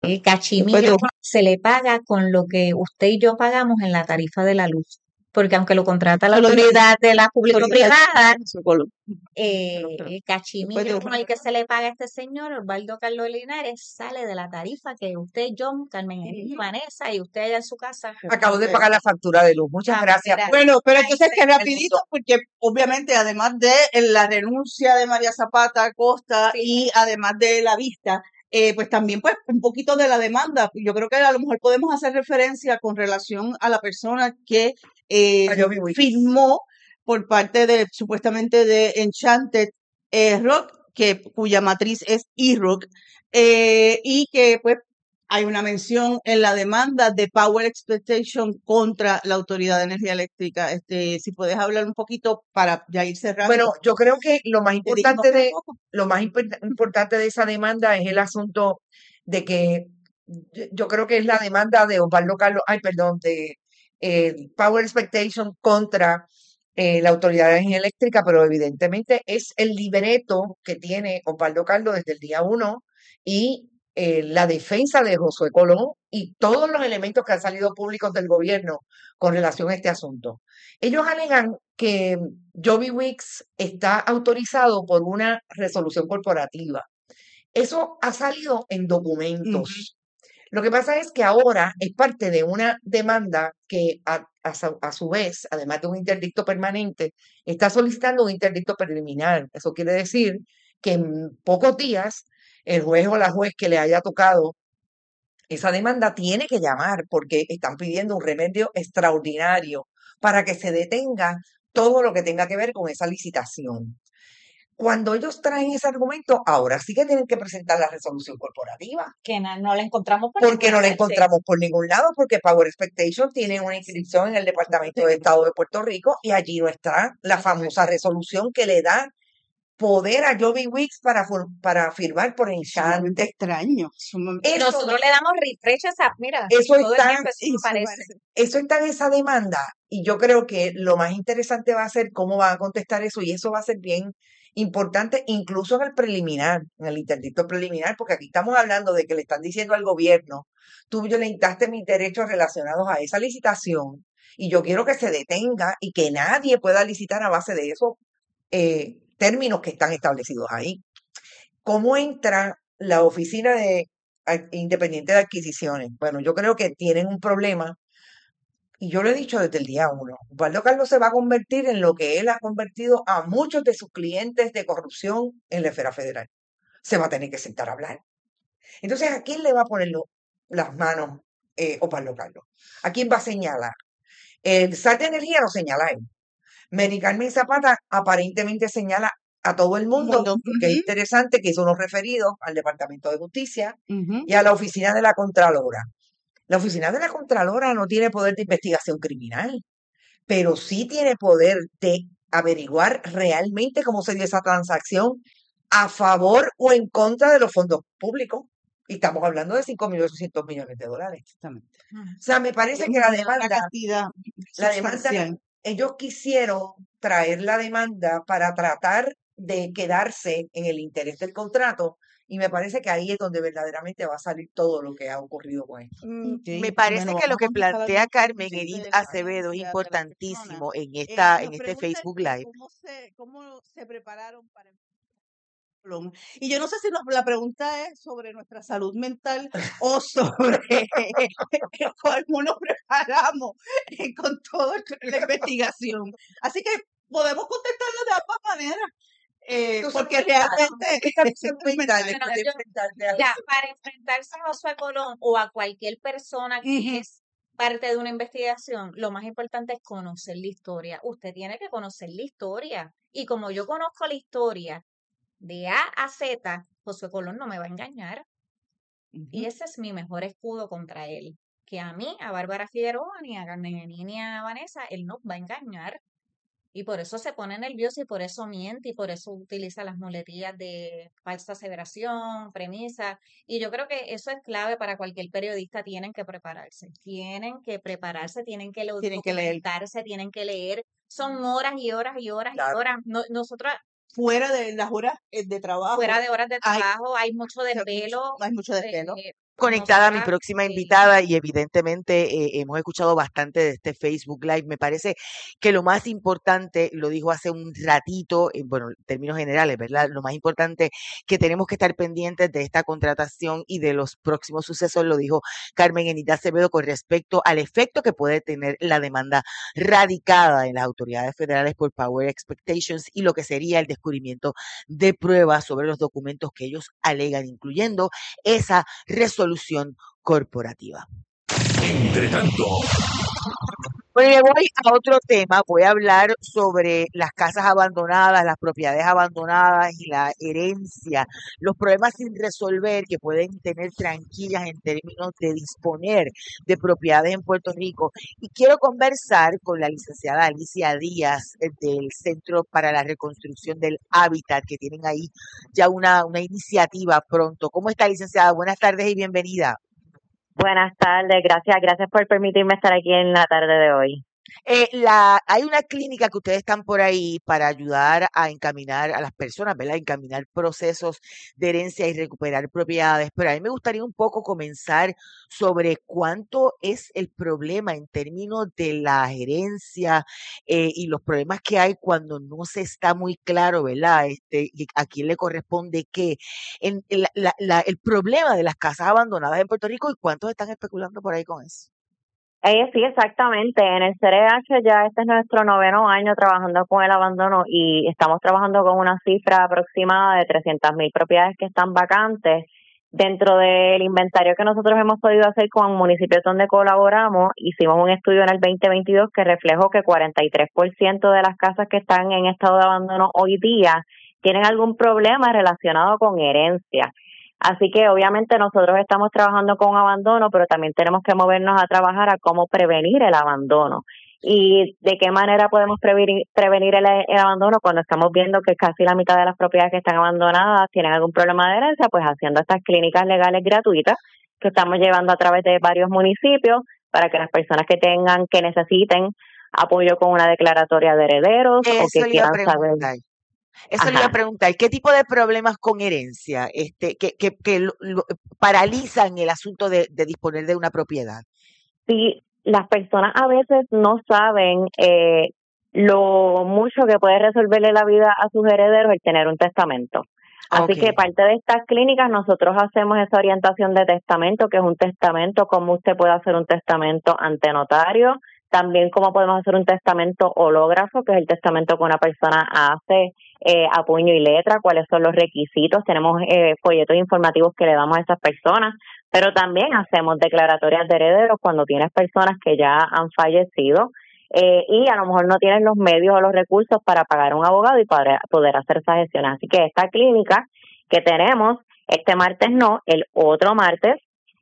El Después cachimillo de se le paga con lo que usted y yo pagamos en la tarifa de la luz, porque aunque lo contrata la solo autoridad de la autoridad público-privada, de Colón. el Después cachimillo de con el que se le paga a este señor, Osvaldo Carlos Linares, sale de la tarifa que usted, John, Carmen y Vanessa, y usted allá en su casa. Acabo de pagar la factura de luz. Muchas Ah, gracias. mira, Bueno, pero ahí entonces se que ve el rapidito, mundo. porque obviamente además de la renuncia de María Zapata Acosta Sí, y además de la vista, pues también pues un poquito de la demanda. Yo creo que a lo mejor podemos hacer referencia con relación a la persona que A Jovi Wicks. firmó por parte de supuestamente de Enchanted Rock, cuya matriz es E-Rock, y que pues hay una mención en la demanda de Power Exploitation contra la Autoridad de Energía Eléctrica. Si puedes hablar un poquito para ya ir cerrando. Bueno, yo creo que lo más Te dijimos importante que de poco. lo más importante de esa demanda es el asunto de que yo creo que es la demanda de Osvaldo Carlos, ay, perdón, de Power Expectation contra la Autoridad de Energía Eléctrica, pero evidentemente es el libreto que tiene Osvaldo Carlos desde el día uno y la defensa de Josué Colón y todos los elementos que han salido públicos del gobierno con relación a este asunto. Ellos alegan que Jovi Wicks está autorizado por una resolución corporativa. Eso ha salido en Ujú. documentos. Lo que pasa es que ahora es parte de una demanda que a su vez, además de un interdicto permanente, está solicitando un interdicto preliminar. Eso quiere decir que en pocos días el juez o la juez que le haya tocado esa demanda tiene que llamar porque están pidiendo un remedio extraordinario para que se detenga todo lo que tenga que ver con esa licitación. Cuando ellos traen ese argumento, ahora sí que tienen que presentar la resolución corporativa, que no la encontramos por porque ninguna no la parte. encontramos por ningún lado, porque Power Expectation tiene una inscripción en el Departamento de Estado de Puerto Rico y allí no está la famosa resolución que le da poder a Jovi Wicks para firmar por Sumamente Enchanted. extraño. Eso, Nosotros le damos refresh a esa, mira, eso todo el está, tiempo eso me Eso parece. parece. eso está en esa demanda y yo creo que lo más interesante va a ser cómo van a contestar eso y eso va a ser bien importante incluso en el preliminar, en el interdicto preliminar, porque aquí estamos hablando de que le están diciendo al gobierno, tú violentaste mis derechos relacionados a esa licitación y yo quiero que se detenga y que nadie pueda licitar a base de esos términos que están establecidos ahí. ¿Cómo entra la Oficina Independiente de Adquisiciones? Bueno, yo creo que tienen un problema y yo lo he dicho desde el día uno. Osvaldo Carlos se va a convertir en lo que él ha convertido a muchos de sus clientes de corrupción en la esfera federal. Se va a tener que sentar a hablar. Entonces, ¿a quién le va a poner las manos Osvaldo Carlos? ¿A quién va a señalar? El SAT de Energía lo señala a él. Mary Carmen Zapata aparentemente señala a todo el mundo, Mundo. porque es interesante que hizo unos referidos al Departamento de Justicia Ujú. y a la Oficina de la Contralora. La Oficina de la Contralora no tiene poder de investigación criminal, pero sí tiene poder de averiguar realmente cómo se dio esa transacción a favor o en contra de los fondos públicos. Y estamos hablando de 5.800 millones de dólares. Exactamente. O sea, me parece que Una cantidad la demanda, sustancial. ellos quisieron traer la demanda para tratar de quedarse en el interés del contrato y me parece que ahí es donde verdaderamente va a salir todo lo que ha ocurrido con esto. Ok, Me parece bueno, que lo vamos que a empezar a plantea hablar Carmen de Edith la Acevedo es experiencia de la persona. importantísimo en Nos este pregunta Facebook Live. cómo se prepararon para el Colón. Y yo no sé si la pregunta es sobre nuestra salud mental o sobre cómo nos preparamos con toda la investigación. Así que podemos contestarlo de ambas maneras. Porque realmente Bueno, ya, para enfrentarse a Josué Colón o a cualquier persona que Ujú. es parte de una investigación, lo más importante es conocer la historia. Usted tiene que conocer la historia. Y como yo conozco la historia de A a Z, Josué Colón no me va a engañar. Y Ujú. ese es mi mejor escudo contra él. Que a mí, a Bárbara Figueroa, ni a Carmen Enini, ni a Vanessa, él nos va a engañar. Y por eso se pone nervioso y por eso miente y por eso utiliza las muletillas de falsa aseveración, premisa. Y yo creo que eso es clave para cualquier periodista. Tienen que prepararse, tienen que Tienen que leer documentarse, tienen que leer. Son horas y horas y horas y Claro. horas. Nosotros, fuera de las horas de trabajo. fuera de horas de Hay, trabajo, hay mucho desvelo. hay mucho desvelo. conectada a mi nosotras, próxima sí, invitada y evidentemente hemos escuchado bastante de este Facebook Live. Me parece que lo más importante, lo dijo hace un ratito, bueno, en términos generales, ¿verdad? Lo más importante que tenemos que estar pendientes de esta contratación y de los próximos sucesos, lo dijo Carmen Enita Acevedo con respecto al efecto que puede tener la demanda radicada en las autoridades federales por Power Expectations y lo que sería el descubrimiento de pruebas sobre los documentos que ellos alegan, incluyendo esa resolución corporativa. Entre tanto, Bueno, me voy a otro tema. Voy a hablar sobre las casas abandonadas, las propiedades abandonadas y la herencia, los problemas sin resolver que pueden tener tranquillas en términos de disponer de propiedades en Puerto Rico. Y quiero conversar con la licenciada Alicia Díaz del Centro para la Reconstrucción del Hábitat, que tienen ahí ya una iniciativa pronto. ¿Cómo está, licenciada? Buenas tardes y bienvenida. Buenas tardes, gracias por permitirme estar aquí en la tarde de hoy. Hay una clínica que ustedes están por ahí para ayudar a encaminar a las personas, ¿verdad? Encaminar procesos de herencia y recuperar propiedades, pero a mí me gustaría un poco comenzar sobre cuánto es el problema en términos de la herencia y los problemas que hay cuando no se está muy claro, ¿verdad? Y a quién le corresponde qué. El problema de las casas abandonadas en Puerto Rico y cuántos están especulando por ahí con eso. Sí, exactamente. En el CRH ya este es nuestro 9º año trabajando con el abandono y estamos trabajando con una cifra aproximada de 300,000 propiedades que están vacantes. Dentro del inventario que nosotros hemos podido hacer con municipios donde colaboramos, hicimos un estudio en el 2022 que reflejó que 43% de las casas que están en estado de abandono hoy día tienen algún problema relacionado con herencia. Así que obviamente nosotros estamos trabajando con abandono, pero también tenemos que movernos a trabajar a cómo prevenir el abandono. Y de qué manera podemos prevenir el abandono cuando estamos viendo que casi la mitad de las propiedades que están abandonadas tienen algún problema de herencia, pues haciendo estas clínicas legales gratuitas que estamos llevando a través de varios municipios para que las personas que necesiten apoyo con una declaratoria de herederos o que Eso le iba a quieran saber. preguntar. Eso le iba a Ajá. preguntar, ¿qué tipo de problemas con herencia que paralizan el asunto de disponer de una propiedad? Sí, las personas a veces no saben lo mucho que puede resolverle la vida a sus herederos el tener un testamento. Así que Okay. parte de estas clínicas nosotros hacemos esa orientación de testamento, que es un testamento, cómo usted puede hacer un testamento ante notario, también cómo podemos hacer un testamento hológrafo, que es el testamento que una persona hace a puño y letra, cuáles son los requisitos, tenemos folletos informativos que le damos a esas personas, pero también hacemos declaratorias de herederos cuando tienes personas que ya han fallecido y a lo mejor no tienen los medios o los recursos para pagar un abogado y poder hacer esas gestiones. Así que esta clínica que tenemos este martes no, el otro martes,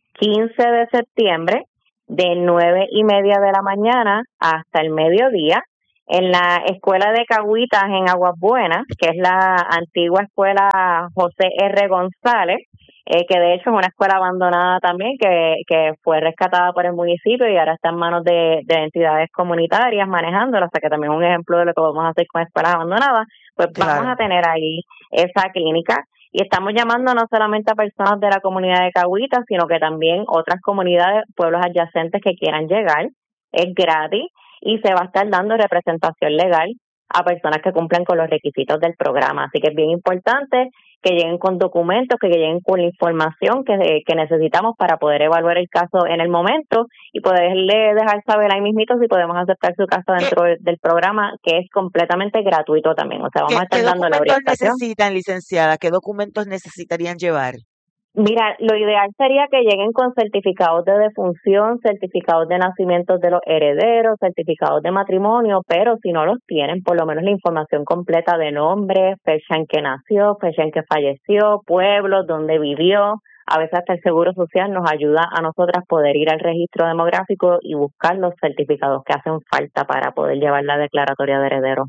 15 de septiembre, de 9:30 de la mañana hasta el mediodía, en la escuela de Cagüitas en Aguas Buenas, que es la antigua escuela José R. González, que de hecho es una escuela abandonada también, que fue rescatada por el municipio y ahora está en manos de entidades comunitarias manejándola, o sea que también es un ejemplo de lo que podemos hacer con escuelas abandonadas. Pues vamos Claro. a tener ahí esa clínica y estamos llamando no solamente a personas de la comunidad de Cagüitas, sino que también otras comunidades, pueblos adyacentes que quieran llegar. Es gratis y se va a estar dando representación legal a personas que cumplen con los requisitos del programa. Así que es bien importante que lleguen con documentos, que lleguen con la información que necesitamos para poder evaluar el caso en el momento y poderle dejar saber ahí mismito si podemos aceptar su caso ¿Qué, dentro del programa, que es completamente gratuito también. O sea, vamos a qué estar dando la documentos orientación. necesitan, licenciada? ¿Qué documentos necesitarían llevar? Mira, lo ideal sería que lleguen con certificados de defunción, certificados de nacimiento de los herederos, certificados de matrimonio, pero si no los tienen, por lo menos la información completa de nombre, fecha en que nació, fecha en que falleció, pueblo, dónde vivió. A veces hasta el Seguro Social nos ayuda a nosotras poder ir al registro demográfico y buscar los certificados que hacen falta para poder llevar la declaratoria de herederos.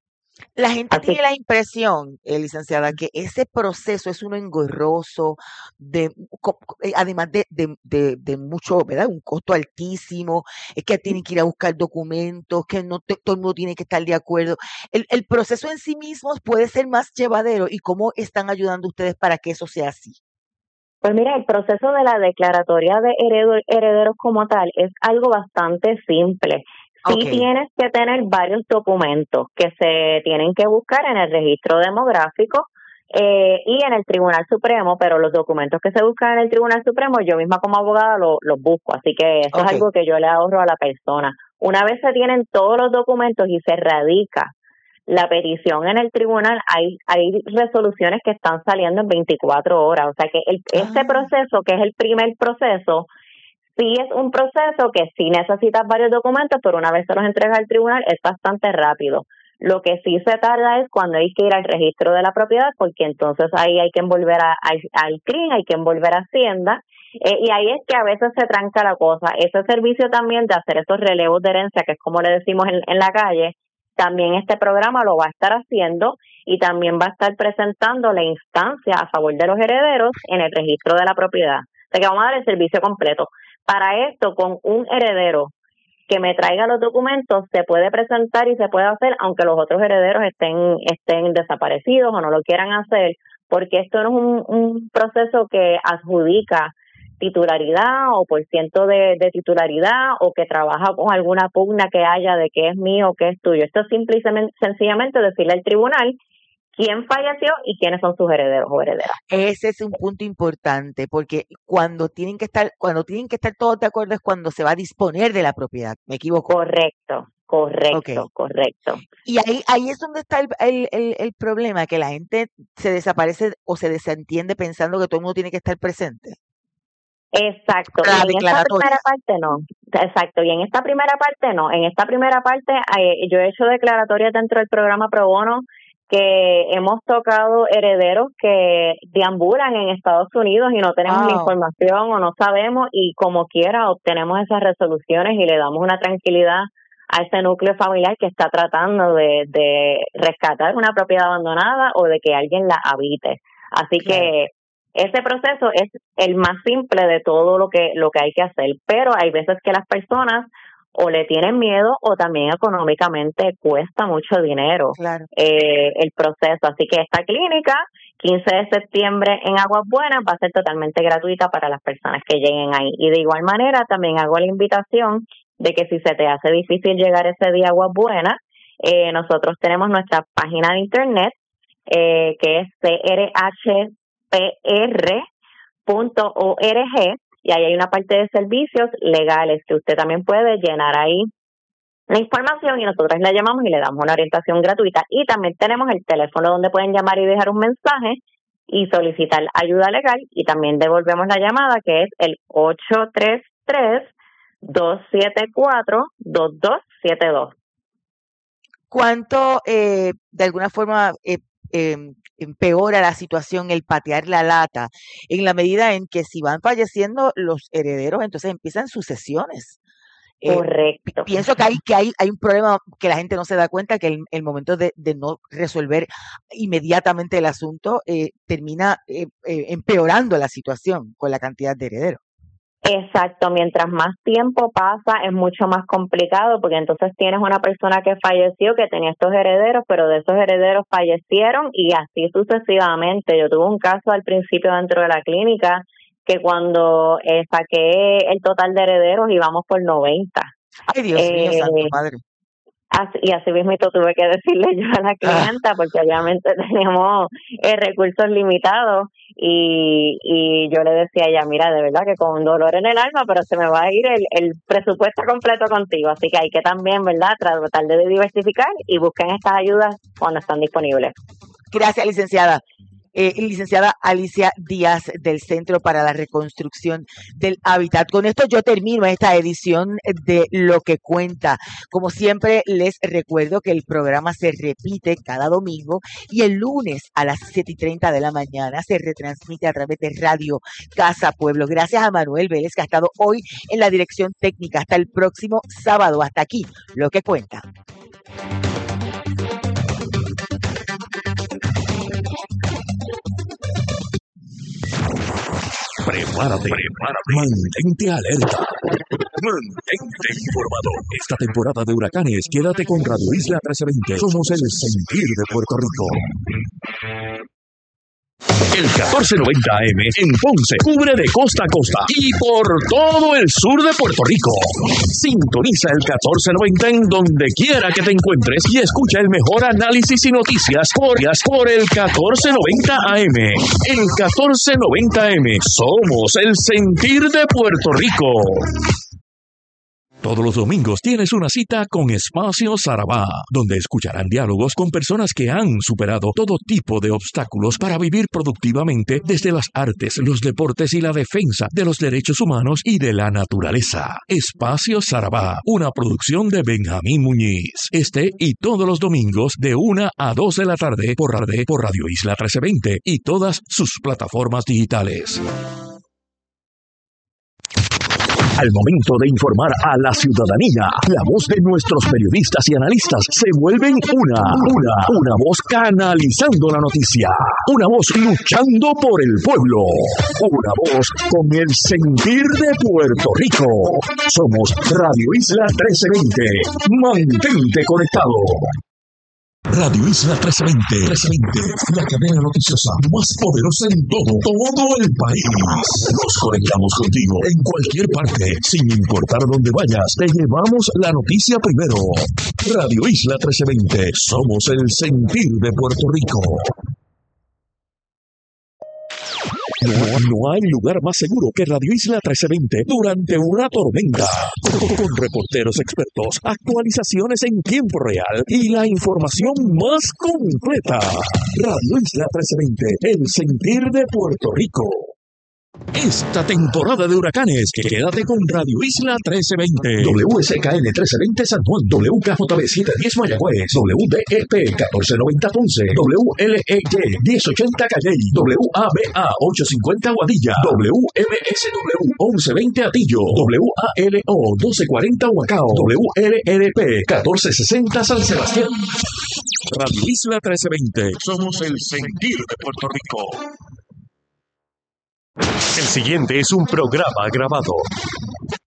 La gente Así tiene la impresión, licenciada, que ese proceso es uno engorroso, además de mucho, ¿verdad? Un costo altísimo, es que tienen que ir a buscar documentos, que no todo el mundo tiene que estar de acuerdo. El proceso en sí mismo puede ser más llevadero y cómo están ayudando ustedes para que eso sea así. Pues mira, el proceso de la declaratoria de herederos como tal es algo bastante simple. Sí Ok, tienes que tener varios documentos que se tienen que buscar en el registro demográfico y en el Tribunal Supremo, pero los documentos que se buscan en el Tribunal Supremo yo misma como abogada los busco, así que eso es ok. algo que yo le ahorro a la persona. Una vez se tienen todos los documentos y se radica la petición en el tribunal, hay resoluciones que están saliendo en 24 horas, o sea que ese Ah, proceso, que es el primer proceso, sí es un proceso que sí necesitas varios documentos, pero una vez se los entregas al tribunal es bastante rápido. Lo que sí se tarda es cuando hay que ir al registro de la propiedad, porque entonces ahí hay que envolver al CRIM, hay que envolver a Hacienda, y ahí es que a veces se tranca la cosa. Ese servicio también de hacer esos relevos de herencia, que es como le decimos en la calle, también este programa lo va a estar haciendo y también va a estar presentando la instancia a favor de los herederos en el registro de la propiedad. O sea que vamos a dar el servicio completo. Para esto, con un heredero que me traiga los documentos, se puede presentar y se puede hacer, aunque los otros herederos estén desaparecidos o no lo quieran hacer, porque esto no es un proceso que adjudica titularidad o por ciento de titularidad o que trabaja con alguna pugna que haya de que es mío o que es tuyo. Esto es simple y sencillamente decirle al tribunal quién falleció y quiénes son sus herederos o herederas. ese es un punto importante, porque cuando tienen que estar todos de acuerdo es cuando se va a disponer de la propiedad. ¿Me equivoco? Correcto, Ok. correcto. Y ahí es donde está el problema, que la gente se desaparece o se desentiende pensando que todo el mundo tiene que estar presente. Exacto, Para la y en esta primera declaratoria. parte no. Exacto, y en esta primera parte no. En esta primera parte yo he hecho declaratorias dentro del programa Pro Bono que hemos tocado herederos que deambulan en Estados Unidos y no tenemos la Wow. información o no sabemos y como quiera obtenemos esas resoluciones y le damos una tranquilidad a ese núcleo familiar que está tratando de rescatar una propiedad abandonada o de que alguien la habite. Así Claro. que ese proceso es el más simple de todo lo que hay que hacer, pero hay veces que las personas o le tienen miedo o también económicamente cuesta mucho dinero Claro. el proceso. Así que esta clínica, 15 de septiembre en Aguas Buenas, va a ser totalmente gratuita para las personas que lleguen ahí. Y de igual manera también hago la invitación de que si se te hace difícil llegar ese día a Aguas Buenas, nosotros tenemos nuestra página de internet que es crhpr.org y ahí hay una parte de servicios legales que usted también puede llenar ahí la información y nosotros le llamamos y le damos una orientación gratuita. Y también tenemos el teléfono donde pueden llamar y dejar un mensaje y solicitar ayuda legal y también devolvemos la llamada que es el 833-274-2272. ¿Cuánto de alguna forma empeora la situación el patear la lata? En la medida en que si van falleciendo los herederos, entonces empiezan sucesiones. Correcto. Pienso que hay un problema que la gente no se da cuenta, que el momento de no resolver inmediatamente el asunto termina empeorando la situación con la cantidad de herederos. Exacto, mientras más tiempo pasa es mucho más complicado porque entonces tienes una persona que falleció que tenía estos herederos, pero de esos herederos fallecieron y así sucesivamente. Yo tuve un caso al principio dentro de la clínica que cuando saqué el total de herederos íbamos por 90. Ay, Dios mío, santo padre. Y así mismo tuve que decirle yo a la clienta porque obviamente tenemos recursos limitados y yo le decía a ella, mira, de verdad que con dolor en el alma, pero se me va a ir el presupuesto completo contigo, así que hay que también, ¿verdad?, tratar de diversificar y busquen estas ayudas cuando están disponibles. Gracias, licenciada. Licenciada Alicia Díaz del Centro para la Reconstrucción del Hábitat. Con esto yo termino esta edición de Lo que Cuenta. Como siempre, les recuerdo que el programa se repite cada domingo y el lunes a las 7:30 de la mañana se retransmite a través de Radio Casa Pueblo. Gracias a Manuel Vélez, que ha estado hoy en la dirección técnica. Hasta el próximo sábado. Hasta aquí, Lo que Cuenta. Prepárate. Mantente alerta. Mantente informado. Esta temporada de huracanes, quédate con Radio Isla 1320. Somos el sentir de Puerto Rico. El 1490 AM en Ponce cubre de costa a costa y por todo el sur de Puerto Rico. Sintoniza el 1490 en donde quiera que te encuentres y escucha el mejor análisis y noticias por el 1490 AM. El 1490 AM. Somos el sentir de Puerto Rico. Todos los domingos tienes una cita con Espacio Sarabá, donde escucharán diálogos con personas que han superado todo tipo de obstáculos para vivir productivamente desde las artes, los deportes y la defensa de los derechos humanos y de la naturaleza. Espacio Sarabá, una producción de Benjamín Muñiz. Este y todos los domingos de 1 a 2 de la tarde por Radio Isla 1320 y todas sus plataformas digitales. Al momento de informar a la ciudadanía, la voz de nuestros periodistas y analistas se vuelven una voz canalizando la noticia, una voz luchando por el pueblo, una voz con el sentir de Puerto Rico. Somos Radio Isla 1320. Mantente conectado. Radio Isla 1320, la cadena noticiosa más poderosa en todo el país. Nos conectamos contigo en cualquier parte, sin importar dónde vayas. Te llevamos la noticia primero. Radio Isla 1320, somos el sentir de Puerto Rico. No hay lugar más seguro que Radio Isla 1320 durante una tormenta. Con reporteros expertos, actualizaciones en tiempo real y la información más completa. Radio Isla 1320, el sentir de Puerto Rico. Esta temporada de huracanes, quédate con Radio Isla 1320. WSKN 1320 San Juan, WKJB 710 Mayagüez, WDEP 1490 Ponce, WLEY 1080 Calley, WABA 850 Guadilla, WMSW 1120 Atillo, WALO 1240 Huacao, WLRP 1460 San Sebastián. Radio Isla 1320, somos el sentir de Puerto Rico. El siguiente es un programa grabado.